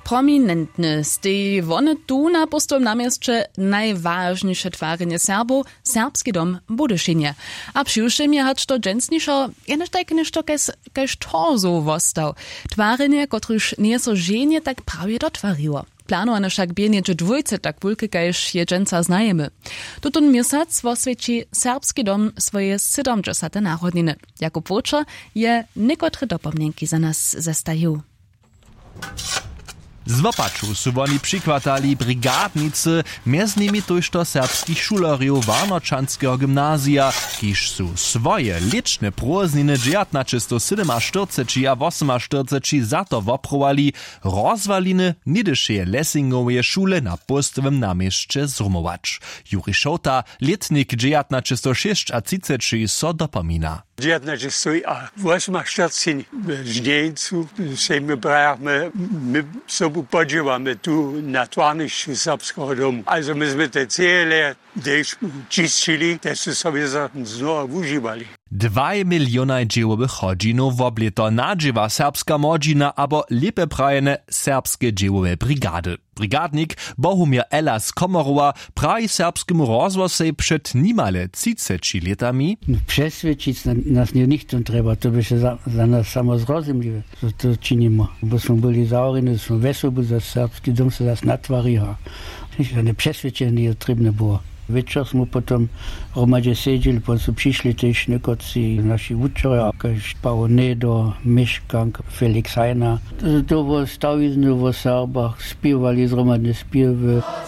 prominentny. Stej wone tu na Pustowym namjeście najważniejsze twarzenie Serbów, Serbski dom Budyšinje. A przyjuszym je hać to dżęsniszo, jenoż tak ništo kaž torzo vostał. Twarzenie, kotryż nie so żenie tak prawie dotwariło. Planowane však bienie dwójce tak wulky, kaž je dżęca znajemy. Tutun miesiąc oswieci Serbski dom swoje 70. narodniny. Jakub Wójcza je niekotre dopomnienki za nas zestajú. Z Wopaczu su woni przykładali brigadnicy, między nimi tużto serbskich šulerjów Warnočanskiego gimnazja, kiż su swoje liczne próżniny 1947 a 48 za to woprowali rozwaliny nidyšeje Lessingowe szule na Pustowym namjeście zrumować. Juri Šota, letnik 1906 a 30 so dopomina. 19 a 48 w Żnieńcu się my sobą podziewamy tu na twarniszczu serbskiego domu. Also myśmy te cele też czyścili, też sobie znowu używali. 2 miliona dziełowych chodzinów w oblieto nadziewa serbska młodzina, abo lepe prajene serbskie dziełowe brigady. Brigadnik Bohumir Elas Komorowa praji serbskiemu rozwosej przed nimale 30 latami. Przesvědčić nas nikt nie trzeba, to by się za nas samo zrozumliwe, że to czynimy. Bo są byli zaoreni, są wesoły, że serbski dom się nas natwariła. Żadne przesvědčenie nie trzeba było. Wieczór smo potom hromadě sedili, potom su přišli też nekoci naši učitelja, kaž Paolo Nedo, Miškank, Felix Heiner. To było stawizne w Serbach, śpiewali zromadne śpiewy.